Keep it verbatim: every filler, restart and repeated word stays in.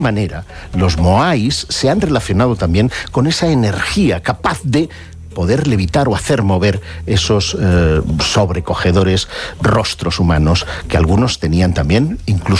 manera, los moais se han relacionado también con esa energía capaz de poder levitar o hacer mover esos eh, sobrecogedores rostros humanos que algunos tenían también, incluso